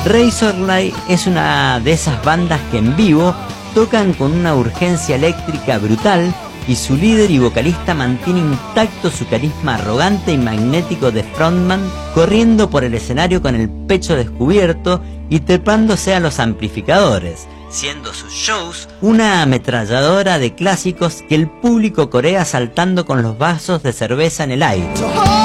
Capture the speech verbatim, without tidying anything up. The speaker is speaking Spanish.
Razorlight es una de esas bandas que en vivo tocan con una urgencia eléctrica brutal y su líder y vocalista mantiene intacto su carisma arrogante y magnético de frontman, corriendo por el escenario con el pecho descubierto y trepándose a los amplificadores, siendo sus shows una ametralladora de clásicos que el público corea saltando con los vasos de cerveza en el aire.